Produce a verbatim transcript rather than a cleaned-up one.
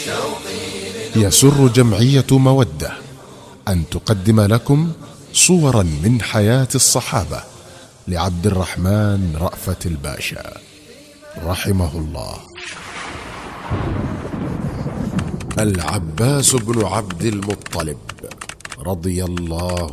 يسر جمعية مودة أن تقدم لكم صورا من حياة الصحابة لعبد الرحمن رأفت الباشا رحمه الله. العباس بن عبد المطلب رضي الله